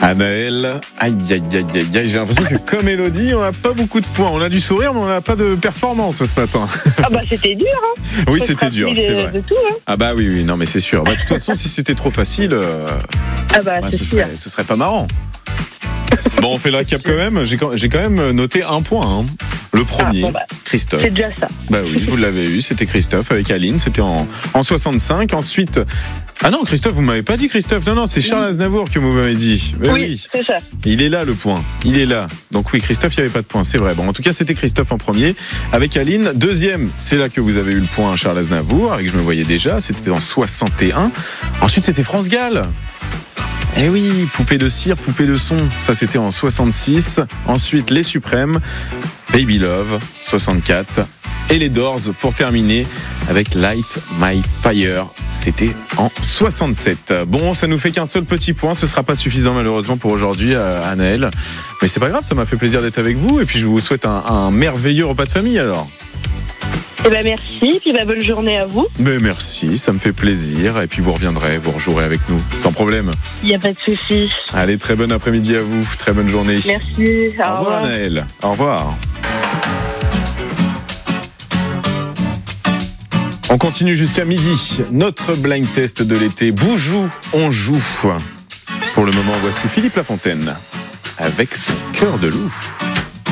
Anaël, aïe, j'ai l'impression que comme Elodie, on n'a pas beaucoup de points. On a du sourire, mais on n'a pas de performance ce matin. Ah bah c'était dur, hein. Oui, c'était dur, c'est vrai. De tout, hein. Ah bah oui, non mais c'est sûr. Bah, de toute façon, si c'était trop facile, ce serait pas marrant. Bon, on fait le récap quand même. J'ai quand même noté un point. Hein. Le premier, Christophe. C'est déjà ça. Bah oui, vous l'avez eu, c'était Christophe avec Aline, c'était en 65. Ensuite, ah non, Christophe, vous m'avez pas dit Christophe. Non, c'est Charles Aznavour que vous m'avez dit. Oui, c'est ça. Il est là le point, il est là. Donc oui, Christophe, il n'y avait pas de point, c'est vrai. Bon, en tout cas, c'était Christophe en premier avec Aline. Deuxième, c'est là que vous avez eu le point, Charles Aznavour, avec Je me voyais déjà, c'était en 61. Ensuite, c'était France Gall. Eh oui, Poupée de cire, poupée de son, ça c'était en 66. Ensuite, Les Suprêmes, Baby Love, 64. Et les Doors pour terminer avec Light My Fire, c'était en 67. Bon, ça nous fait qu'un seul petit point, ce sera pas suffisant malheureusement pour aujourd'hui, Anaël. Mais c'est pas grave, ça m'a fait plaisir d'être avec vous. Et puis je vous souhaite un merveilleux repas de famille alors. Eh ben merci, puis bonne journée à vous. Mais merci, ça me fait plaisir. Et puis vous reviendrez, vous rejouerez avec nous, sans problème. Il n'y a pas de souci. Allez, très bon après-midi à vous, très bonne journée. Merci, au revoir Anaël, au revoir. On continue jusqu'à midi, notre blind test de l'été. Boujou, on joue. Pour le moment, voici Philippe Lafontaine avec son cœur de loup.